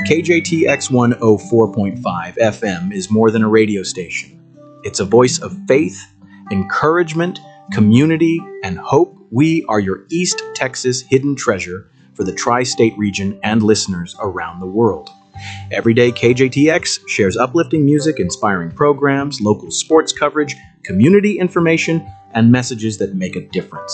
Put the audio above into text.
KJTX 104.5 FM is more than a radio station. It's a voice of faith, encouragement, community, and hope. We are your East Texas hidden treasure for the tri-state region and listeners around the world. Every day, KJTX shares uplifting music, inspiring programs, local sports coverage, community information, and messages that make a difference.